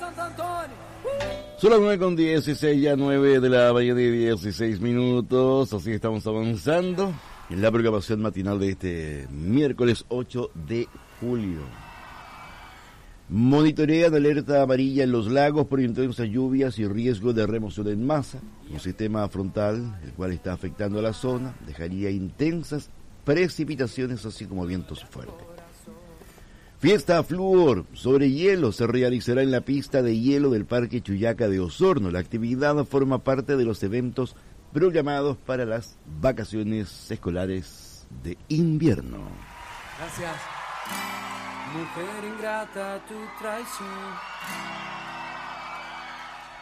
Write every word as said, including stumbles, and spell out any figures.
Son las nueve con dieciséis, ya nueve de la mañana y dieciséis minutos, así estamos avanzando en la programación matinal de este miércoles ocho de julio. Monitorean alerta amarilla en los lagos por intensas lluvias y riesgo de remoción en masa. Un sistema frontal, el cual está afectando a la zona, dejaría intensas precipitaciones así como vientos fuertes. Fiesta Fluor sobre hielo se realizará en la pista de hielo del Parque Chuyaca de Osorno. La actividad forma parte de los eventos programados para las vacaciones escolares de invierno. Gracias. Mujer ingrata, tu traición